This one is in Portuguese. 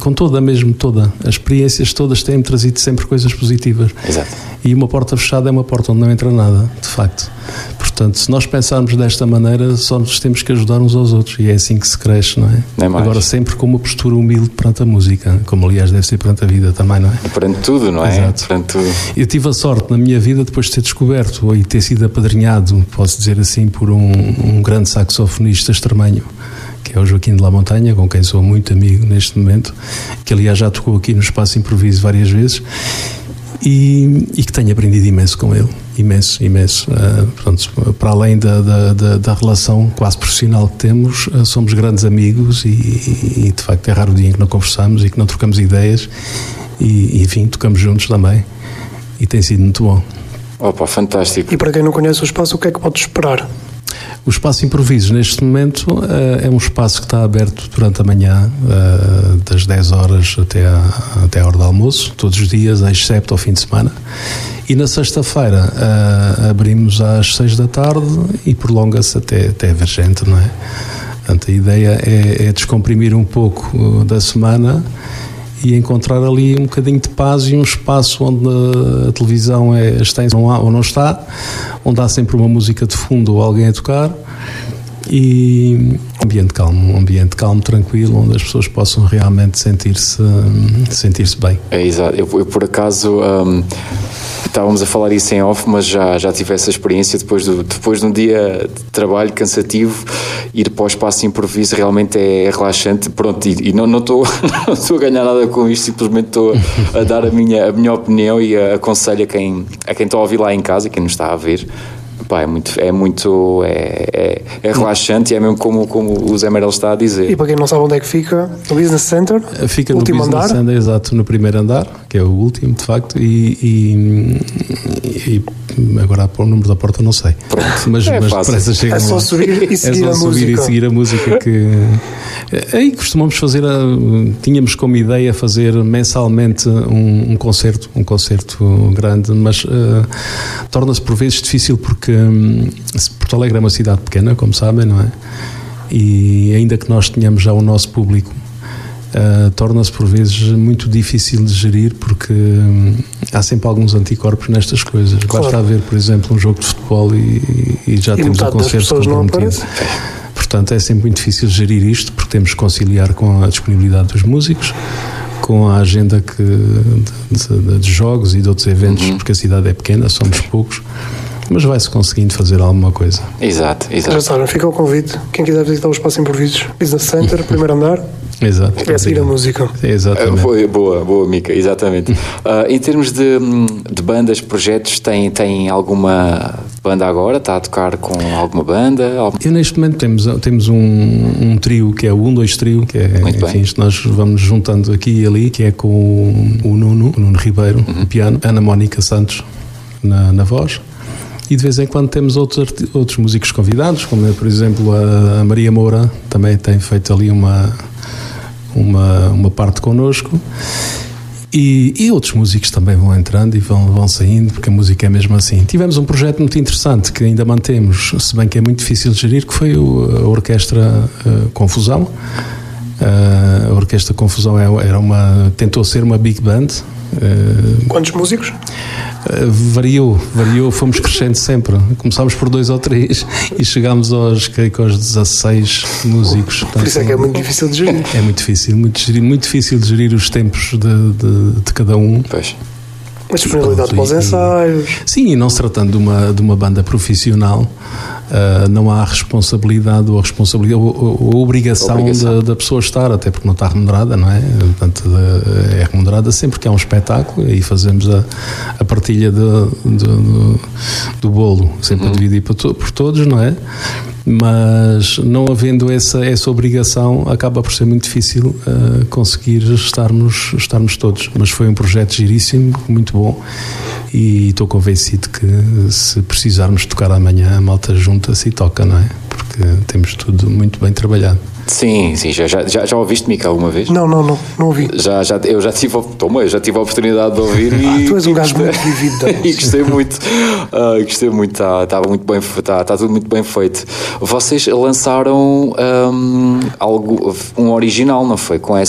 com toda. As experiências todas têm-me trazido sempre coisas positivas. Exato. E uma porta fechada é uma porta onde não entra nada, de facto. Portanto, se nós pensarmos desta maneira, só nos temos que ajudar uns aos outros, e é assim que se cresce, não é? Nem mais. Agora, sempre com uma postura humilde perante a música, como aliás deve ser perante a vida também, não é? E perante tudo, não é? Exato. Perante tudo. Eu tive a sorte na minha vida, depois de ter descoberto e ter sido apadrinhado, posso dizer assim, por um grande saxofonista extremanho, que é o Joaquim de La Montanha, com quem sou muito amigo neste momento, que aliás já tocou aqui no Espaço Improviso várias vezes, e que tenho aprendido imenso com ele, imenso. Pronto, para além da relação quase profissional que temos, somos grandes amigos e de facto é raro o dia em que não conversamos e que não trocamos ideias e enfim, tocamos juntos também, e tem sido muito bom. Opa, fantástico. E para quem não conhece o espaço, o que é que pode esperar? O Espaço Improvisos, neste momento, é um espaço que está aberto durante a manhã, das 10 horas até a hora do almoço, todos os dias, excepto ao fim de semana. E na sexta-feira abrimos às 6 da tarde e prolonga-se até haver gente, não é? Portanto, a ideia é descomprimir um pouco da semana e encontrar ali um bocadinho de paz e um espaço onde a televisão está ou não está, onde há sempre uma música de fundo ou alguém a tocar, e um ambiente calmo, tranquilo, onde as pessoas possam realmente sentir-se bem. É exato. Eu por acaso estávamos a falar isso em off, mas já tive essa experiência depois de um dia de trabalho cansativo. Ir para o Espaço Improviso realmente é relaxante. Pronto, e não estou a ganhar nada com isto, simplesmente estou a dar a minha opinião e aconselho a quem está a ouvir lá em casa, quem nos está a ver. Pá, é relaxante, e é mesmo como o Zé Meirelles está a dizer. E para quem não sabe onde é que fica, no Business Center, fica último no Business andar. Center, exato, no primeiro andar, que é o último de facto, e agora o número da porta não sei. Pronto. Mas depressa chegam lá. É só subir e seguir a música. Subir e seguir a música que... Aí costumamos fazer, tínhamos como ideia fazer mensalmente um concerto grande, mas torna-se por vezes difícil porque Porto Alegre é uma cidade pequena, como sabem, não é? E ainda que nós tenhamos já o nosso público, torna-se por vezes muito difícil de gerir, porque há sempre alguns anticorpos nestas coisas. Claro. Basta haver, por exemplo, um jogo de futebol e já temos o concerto comprometido. Portanto, é sempre muito difícil gerir isto, porque temos que conciliar com a disponibilidade dos músicos, com a agenda de jogos e de outros eventos, porque a cidade é pequena, somos poucos, mas vai-se conseguindo fazer alguma coisa. Exato. Já sabem, fica o convite. Quem quiser visitar o Espaço Improvisos, Business Center, primeiro andar. Exato. É seguir a música. Exatamente. Boa, Mica, exatamente. Em termos de bandas, projetos, tem alguma banda agora? Está a tocar com alguma banda? Eu, neste momento temos um trio, que é o 1-2 trio, que é, enfim, isto nós vamos juntando aqui e ali, que é com o Nuno Ribeiro, no piano, Ana Mónica Santos na voz. E de vez em quando temos outros músicos convidados, como por exemplo a Maria Moura, também tem feito ali uma parte connosco, e outros músicos também vão entrando e vão saindo, porque a música é mesmo assim. Tivemos um projeto muito interessante que ainda mantemos, se bem que é muito difícil de gerir, que foi a Orquestra Confusão. A Orquestra Confusão tentou ser uma big band. Quantos músicos? Variou, fomos crescendo sempre. Começámos por 2 ou 3 e chegámos aos 16 músicos. Portanto, por isso é que é muito difícil de gerir. É muito difícil de gerir os tempos de cada um. Pois. A disponibilidade para os ensaios. Sim, e não se tratando de uma banda profissional, não há responsabilidade ou a obrigação. Da pessoa estar, até porque não está remunerada, não é? Portanto, é remunerada sempre que há um espetáculo, e fazemos a partilha do bolo, sempre a dividir por todos, não é? Mas não havendo essa obrigação, acaba por ser muito difícil conseguir estarmos todos. Mas foi um projeto giríssimo, muito bom, e estou convencido que se precisarmos tocar amanhã, a malta junta-se e toca, não é? Porque temos tudo muito bem trabalhado. Sim, já ouviste, Mica, alguma vez? Não ouvi. Eu já tive a oportunidade de ouvir e tu és um gajo muito vivido. E gostei muito, estava muito bem, está tudo muito bem feito. Vocês lançaram um original, não foi? Com